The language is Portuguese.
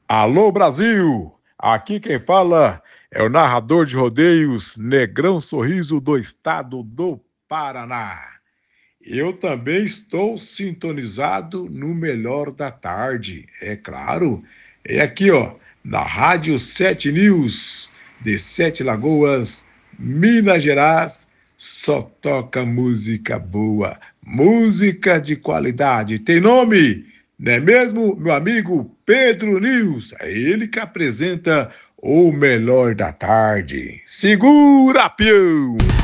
Alô Brasil! Aqui quem fala é o narrador de rodeios Negrão Sorriso do estado do Paraná. Eu também estou sintonizado no melhor da tarde, é claro. É aqui, ó, na Rádio 7 News, de Sete Lagoas, Minas Gerais, só toca música boa, música de qualidade. Tem nome, não é mesmo, meu amigo Pedro News? É ele que apresenta o melhor da tarde. Segura, pião!